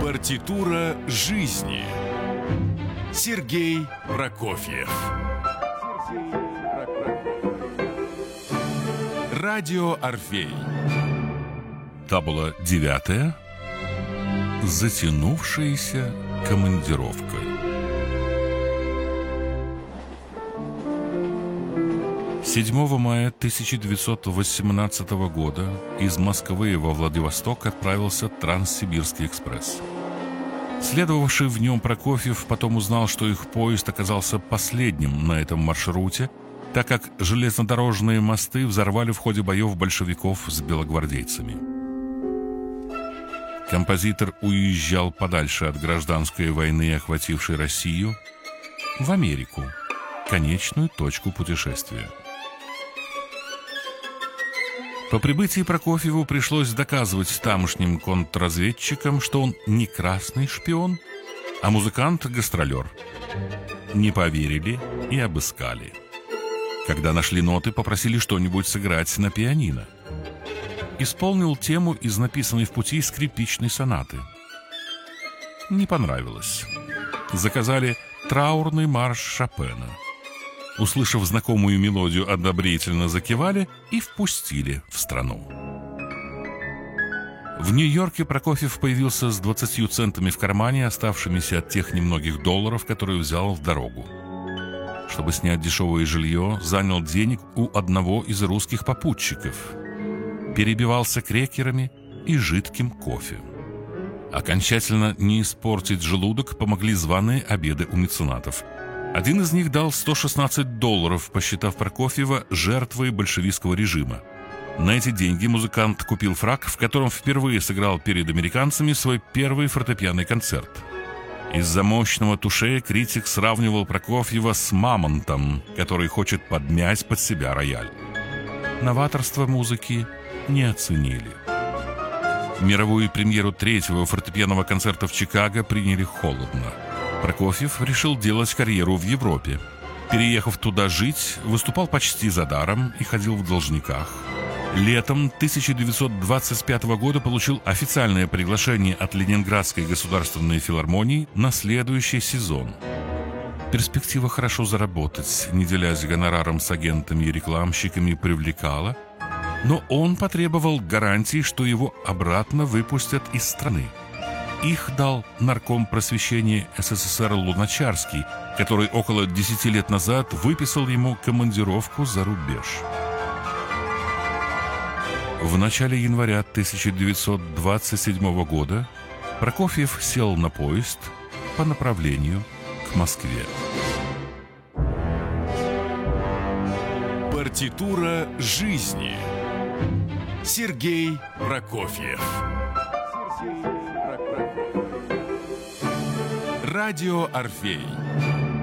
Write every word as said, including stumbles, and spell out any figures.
Партитура жизни. Сергей Прокофьев. Радио Орфей. Табула девятая. Затянувшаяся командировка. седьмого мая тысяча девятьсот восемнадцатого года из Москвы во Владивосток отправился Транссибирский экспресс. Следовавший в нем Прокофьев потом узнал, что их поезд оказался последним на этом маршруте, так как железнодорожные мосты взорвали в ходе боев большевиков с белогвардейцами. Композитор уезжал подальше от гражданской войны, охватившей Россию, в Америку, конечную точку путешествия. По прибытии Прокофьеву пришлось доказывать тамошним контрразведчикам, что он не красный шпион, а музыкант-гастролер. Не поверили и обыскали. Когда нашли ноты, попросили что-нибудь сыграть на пианино. Исполнил тему из написанной в пути скрипичной сонаты. Не понравилось. Заказали траурный марш Шопена. Услышав знакомую мелодию, одобрительно закивали и впустили в страну. В Нью-Йорке Прокофьев появился с двадцатью центами в кармане, оставшимися от тех немногих долларов, которые взял в дорогу. Чтобы снять дешевое жилье, занял денег у одного из русских попутчиков. Перебивался крекерами и жидким кофе. Окончательно не испортить желудок помогли званые обеды у меценатов. Один из них дал сто шестнадцать долларов, посчитав Прокофьева жертвой большевистского режима. На эти деньги музыкант купил фрак, в котором впервые сыграл перед американцами свой первый фортепианный концерт. Из-за мощного туше критик сравнивал Прокофьева с мамонтом, который хочет подмять под себя рояль. Новаторство музыки не оценили. Мировую премьеру третьего фортепианного концерта в Чикаго приняли холодно. Прокофьев решил делать карьеру в Европе. Переехав туда жить, выступал почти за даром и ходил в должниках. Летом тысяча девятьсот двадцать пятого года получил официальное приглашение от Ленинградской государственной филармонии на следующий сезон. Перспектива хорошо заработать, не делясь гонораром с агентами и рекламщиками, привлекала, но он потребовал гарантии, что его обратно выпустят из страны. Их дал нарком просвещения СССР Луначарский, который около десяти лет назад выписал ему командировку за рубеж. В начале января тысяча девятьсот двадцать седьмого года Прокофьев сел на поезд по направлению к Москве. Партитура жизни. Сергей Прокофьев. Радио Орфей.